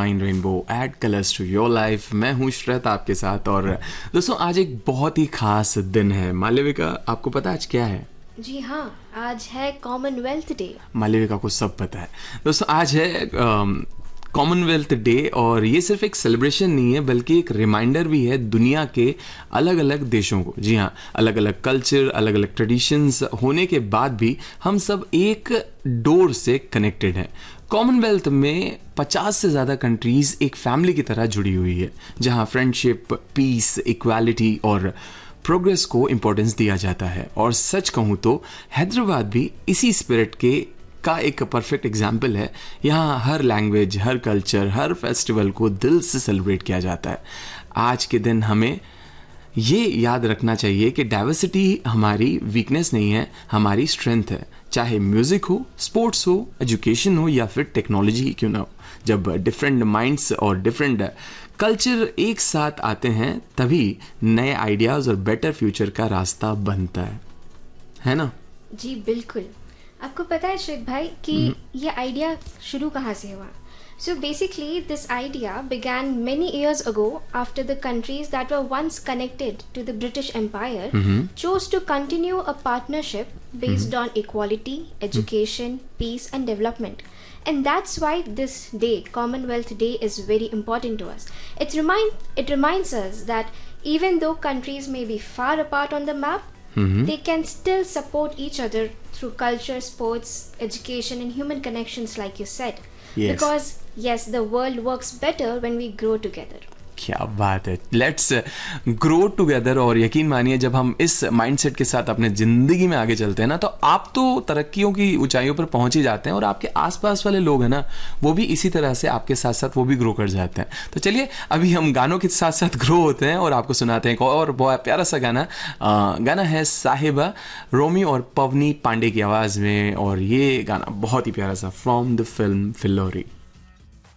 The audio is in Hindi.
Divine rainbow, add colours to your life. मैं हूँ श्रेत आपके साथ। और दोस्तों आज एक बहुत ही खास दिन है। मालविका, आपको पता है आज क्या है? जी हाँ, आज है कॉमनवेल्थ डे। मालविका को सब पता है। दोस्तों आज है कॉमनवेल्थ डे, और ये सिर्फ एक सेलिब्रेशन नहीं है बल्कि एक रिमाइंडर भी है दुनिया के अलग अलग देशों को। जी हाँ, अलग अलग कल्चर, अलग अलग ट्रेडिशंस होने के बाद भी हम सब एक डोर से कनेक्टेड हैं। कॉमनवेल्थ में 50 से ज़्यादा कंट्रीज एक फैमिली की तरह जुड़ी हुई है, जहाँ फ्रेंडशिप, पीस, इक्वालिटी और प्रोग्रेस को इम्पोर्टेंस दिया जाता है। और सच कहूँ तो हैदराबाद भी इसी स्पिरिट का एक परफेक्ट एग्जाम्पल है। यहाँ हर लैंग्वेज, हर कल्चर, हर फेस्टिवल को दिल से सेलिब्रेट किया जाता है। आज के दिन हमें ये याद रखना चाहिए कि डाइवर्सिटी हमारी वीकनेस नहीं है, हमारी स्ट्रेंथ है। चाहे म्यूजिक हो, स्पोर्ट्स हो, एजुकेशन हो या फिर टेक्नोलॉजी ही क्यों ना हो। जब डिफरेंट माइंड्स और डिफरेंट कल्चर एक साथ आते हैं तभी नए आइडियाज और बेटर फ्यूचर का रास्ता बनता है ना? जी बिल्कुल। आपको पता है श्रेत भाई कि ये आइडिया शुरू कहाँ से हुआ? So basically this idea began many years ago after the countries that were once connected to the British Empire chose to continue a partnership based on equality, education, peace and development. And that's why this day, Commonwealth Day, is very important to us. It reminds us that even though countries may be far apart on the map, they can still support each other through culture, sports, education and human connections like you said. Yes. Because yes, the world works better when we grow together. क्या बात है, लेट्स ग्रो टुगेदर। और यकीन मानिए जब हम इस माइंडसेट के साथ अपने जिंदगी में आगे चलते हैं ना, तो आप तो तरक्कियों की ऊंचाइयों पर पहुंच ही जाते हैं और आपके आसपास वाले लोग हैं ना, वो भी इसी तरह से आपके साथ साथ वो भी ग्रो कर जाते हैं। तो चलिए अभी हम गानों के साथ साथ ग्रो होते हैं और आपको सुनाते हैं एक और बहुत प्यारा सा गाना है साहिबा, रोमी और पवनी पांडे की आवाज में। और ये गाना बहुत ही प्यारा सा, फ्रॉम द फिल्म फिल्लौरी।